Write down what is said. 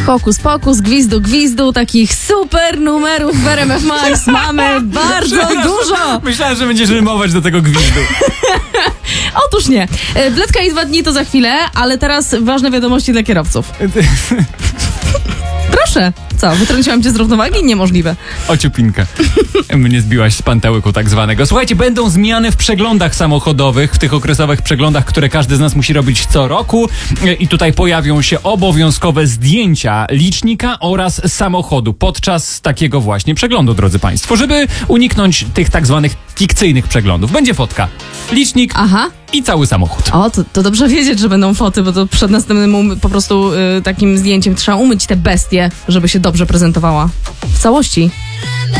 Hokus pokus, gwizdu, takich super numerów w RMF Max mamy bardzo dużo. Myślałem, że będziesz rymować do tego gwizdu. Otóż nie. Wletka i 2 dni to za chwilę, ale teraz ważne wiadomości dla kierowców. Proszę. Co, wytrąciłam cię z równowagi? Niemożliwe. Ociupinkę. Mnie zbiłaś z pantełyku tak zwanego. Słuchajcie, będą zmiany w przeglądach samochodowych, w tych okresowych przeglądach, które każdy z nas musi robić co roku. I tutaj pojawią się obowiązkowe zdjęcia licznika oraz samochodu podczas takiego właśnie przeglądu, drodzy państwo, żeby uniknąć tych tak zwanych fikcyjnych przeglądów. Będzie fotka, licznik i cały samochód. O, to dobrze wiedzieć, że będą foty, bo to przed następnym po prostu takim zdjęciem trzeba umyć tę bestię, żeby się dobrze prezentowała w całości.